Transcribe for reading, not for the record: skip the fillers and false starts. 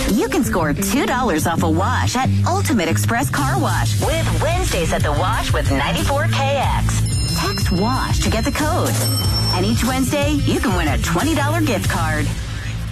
You can score $2 off a wash at Ultimate Express Car Wash with Wednesdays at the Wash with 94KX. Text WASH to get the code. And each Wednesday, you can win a $20 gift card.